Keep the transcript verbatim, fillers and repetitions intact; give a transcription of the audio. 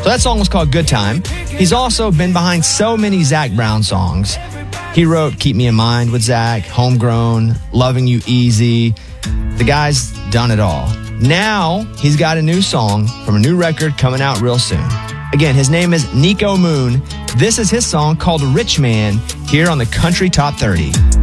So that song was called Good Time. He's also been behind so many Zac Brown songs. He wrote Keep Me in Mind with Zac, Homegrown, Loving You Easy. The guy's done it all. Now he's got a new song from a new record coming out real soon. Again, his name is Nico Moon. This is his song called Rich Man here on the Country Top thirty.